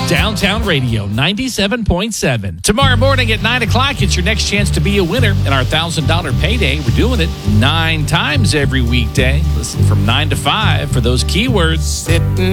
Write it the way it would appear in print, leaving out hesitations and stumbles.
Downtown Radio 97.7. Tomorrow morning at 9 o'clock, it's your next chance to be a winner in our $1,000 payday. We're doing it 9 times every weekday. Listen from 9 to 5 for those keywords. Sitting